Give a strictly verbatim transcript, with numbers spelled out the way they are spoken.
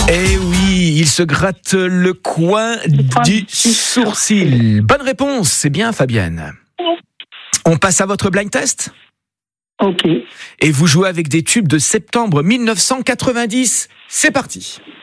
Eh oui, il se gratte le coin du sourcil. Bonne réponse, c'est bien Fabienne. On passe à votre blind test ? Ok. Et vous jouez avec des tubes de septembre mille neuf cent quatre-vingt-dix. C'est parti.